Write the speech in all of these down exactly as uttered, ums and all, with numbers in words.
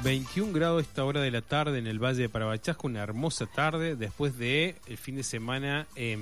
veintiún grados a esta hora de la tarde en el Valle de Parabachasca, una hermosa tarde después de el fin de semana eh,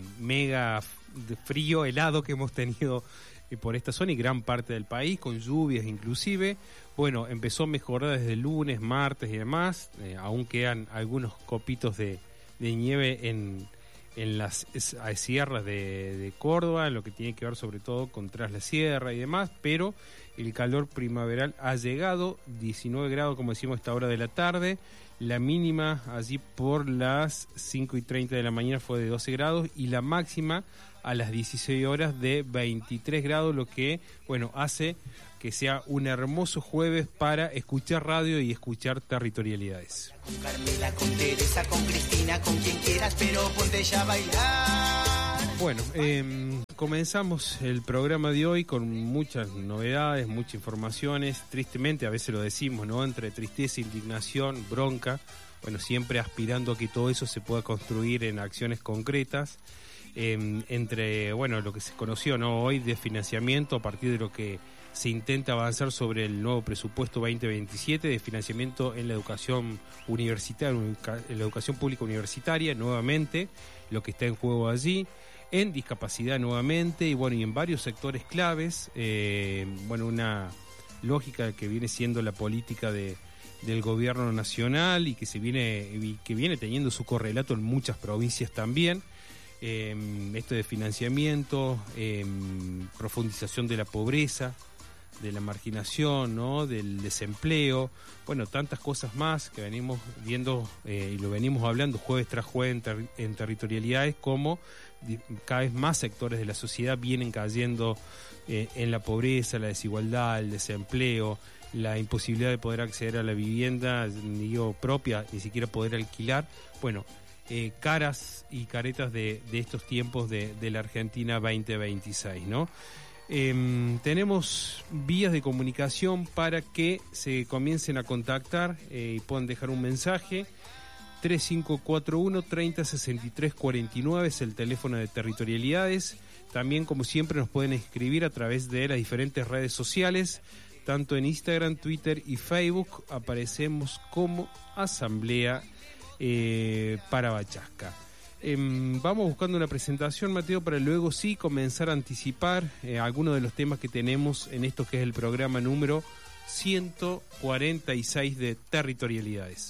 mega de frío, helado que hemos tenido eh, por esta zona y gran parte del país, con lluvias inclusive. Bueno, empezó a mejorar desde el lunes, martes y demás, eh, aún quedan algunos copitos de, de nieve en, en las sierras de, de Córdoba, lo que tiene que ver sobre todo con Tras la Sierra y demás, pero el calor primaveral ha llegado, diecinueve grados como decimos a esta hora de la tarde, la mínima allí por las cinco y treinta de la mañana fue de doce grados y la máxima a las dieciséis horas de veintitrés grados, lo que, bueno, hace que sea un hermoso jueves para escuchar radio y escuchar territorialidades. Con Carmela, con Teresa, con Cristina, con quien quieras, pero ponte ya a bailar. Bueno, eh, comenzamos el programa de hoy con muchas novedades, muchas informaciones. Tristemente, a veces lo decimos, ¿no? Entre tristeza, indignación, bronca. Bueno, siempre aspirando a que todo eso se pueda construir en acciones concretas. Eh, entre, bueno, lo que se conoció, ¿no? Hoy de financiamiento a partir de lo que se intenta avanzar sobre el nuevo presupuesto veinte veintisiete de financiamiento en la educación universitaria, en la educación pública universitaria, nuevamente, lo que está en juego allí, en discapacidad nuevamente, y bueno, y en varios sectores claves, eh, bueno, una lógica que viene siendo la política de del gobierno nacional y que se viene, y que viene teniendo su correlato en muchas provincias también. Eh, esto de financiamiento, eh, profundización de la pobreza, de la marginación, ¿no? Del desempleo, bueno, tantas cosas más que venimos viendo eh, y lo venimos hablando jueves tras jueves en, ter- en territorialidades, como di- cada vez más sectores de la sociedad vienen cayendo eh, en la pobreza, la desigualdad, el desempleo, la imposibilidad de poder acceder a la vivienda, ni digo propia, ni siquiera poder alquilar. Bueno, eh, caras y caretas de, de estos tiempos de, de la Argentina veinte veintiséis, ¿no? Eh, tenemos vías de comunicación para que se comiencen a contactar eh, y puedan dejar un mensaje. Tres cinco cuatro uno, treinta, sesenta y tres, cuarenta y nueve es el teléfono de territorialidades. También, como siempre, nos pueden escribir a través de las diferentes redes sociales, tanto en Instagram, Twitter y Facebook. Aparecemos como Asamblea eh, Parabachasca. Eh, vamos buscando una presentación, Mateo, para luego sí comenzar a anticipar eh, algunos de los temas que tenemos en esto que es el programa número ciento cuarenta y seis de Territorialidades.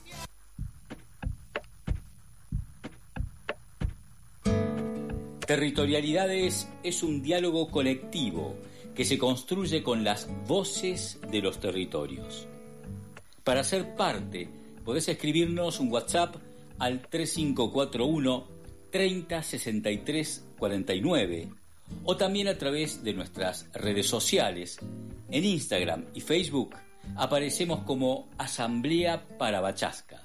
Territorialidades es un diálogo colectivo que se construye con las voces de los territorios. Para ser parte, podés escribirnos un WhatsApp al tres cinco cuatro uno, treinta, sesenta y tres, cuarenta y nueve o también a través de nuestras redes sociales. En Instagram y Facebook aparecemos como Asamblea Parabachasca.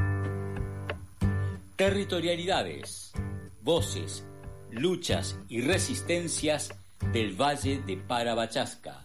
Territorialidades, voces, luchas y resistencias del Valle de Parabachasca.